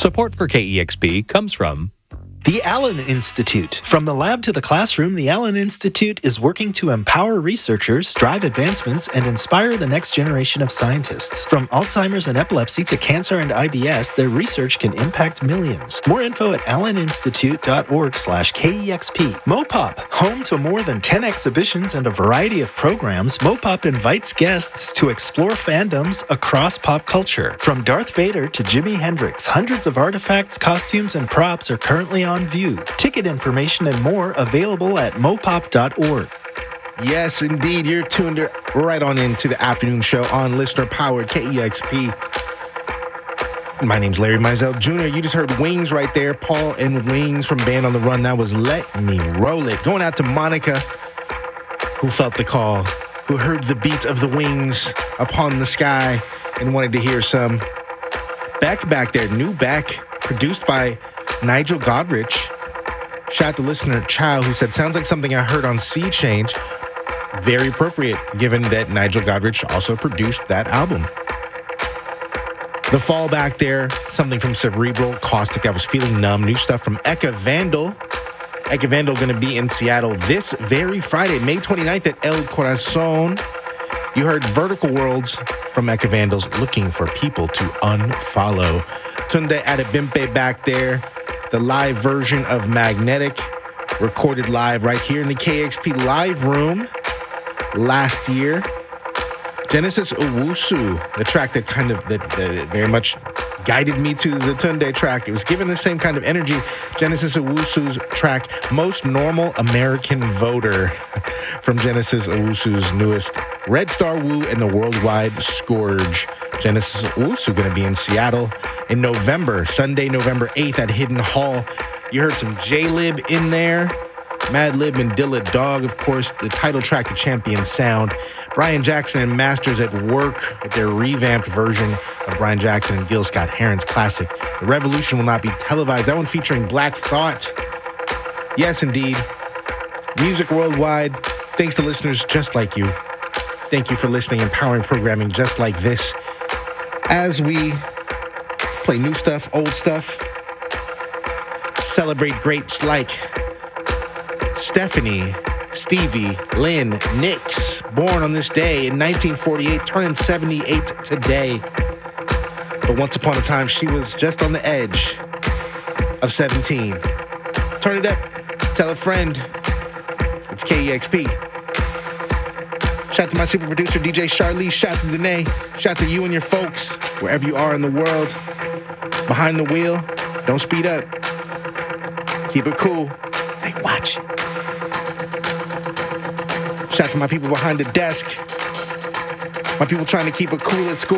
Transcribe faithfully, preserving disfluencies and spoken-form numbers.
Support for K E X P comes from The Allen Institute. From the lab to the classroom, the Allen Institute is working to empower researchers, drive advancements, and inspire the next generation of scientists. From Alzheimer's and epilepsy to cancer and I B S, their research can impact millions. More info at alleninstitute.org slash KEXP. Mopop, home to more than ten exhibitions and a variety of programs, Mopop invites guests to explore fandoms across pop culture. From Darth Vader to Jimi Hendrix, hundreds of artifacts, costumes, and props are currently on view. Ticket information and more available at mopop dot org. Yes, indeed. You're tuned right on into the afternoon show on listener-powered K E X P. My name's Larry Mizell Junior You just heard Wings right there. Paul and Wings from Band on the Run. That was Let Me Roll It. Going out to Monica, who felt the call, who heard the beat of the wings upon the sky and wanted to hear some Beck back there. New Beck, produced by Nigel Godrich. Shout out to listener Child, who said, sounds like something I heard on Sea Change. Very appropriate, given that Nigel Godrich also produced that album. The Fall back there, something from Cerebral, Caustic, I Was Feeling Numb. New stuff from Eka Vandal. Eka Vandal going to be in Seattle this very Friday, May twenty-ninth at El Corazon. You heard Vertical Worlds from Eka Vandals, Looking for People to Unfollow. Tunde Adebimpe back there. The live version of Magnetic, recorded live right here in the K X P Live Room last year. Genesis Owusu, the track that kind of, that, that very much guided me to the Tunde track. It was given the same kind of energy. Genesis Owusu's track, Most Normal American Voter, from Genesis Owusu's newest Red Star Woo and the Worldwide Scourge. Genesis Owusu going to be in Seattle in November, Sunday, November eighth at Hidden Hall. You heard some J-Lib in there. Madlib and Dilla Dog, of course, the title track, The Champion Sound. Brian Jackson and Masters at work with their revamped version of Brian Jackson and Gil Scott-Heron's classic, The Revolution Will Not Be Televised. That one featuring Black Thought. Yes, indeed. Music worldwide. Thanks to listeners just like you. Thank you for listening, empowering programming just like this. As we play new stuff, old stuff, celebrate greats like Stephanie, Stevie, Lynn, Nix, born on this day in nineteen forty-eight, turning seventy-eight today. But once upon a time, she was just on the edge of seventeen. Turn it up, tell a friend. It's K E X P. Shout out to my super producer, D J Charlie. Shout out to Danae. Shout out to you and your folks, wherever you are in the world. Behind the wheel, don't speed up. Keep it cool. They watch. Shout out to my people behind the desk. My people trying to keep it cool at school.